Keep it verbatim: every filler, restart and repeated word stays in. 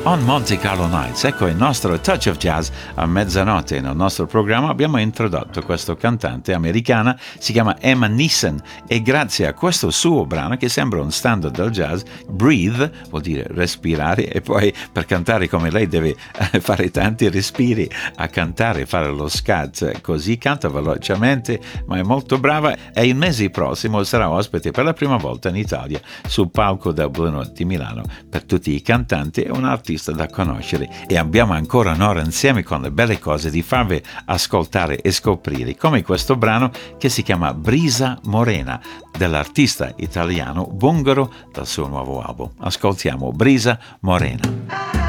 On Monte Carlo Nights. Ecco il nostro Touch of Jazz a mezzanotte. Nel nostro programma abbiamo introdotto questo cantante americana, si chiama Emma Neeson, e grazie a questo suo brano che sembra un standard del jazz, Breathe, vuol dire respirare, e poi per cantare come lei deve fare tanti respiri a cantare, fare lo scat, così canta velocemente ma è molto brava, e il mese prossimo sarà ospite per la prima volta in Italia sul palco del Blue Note di Milano. Per tutti i cantanti è un artista da conoscere, e abbiamo ancora un'ora insieme con le belle cose di farvi ascoltare e scoprire, come questo brano che si chiama Brisa Morena dell'artista italiano Bungaro dal suo nuovo album. Ascoltiamo Brisa Morena.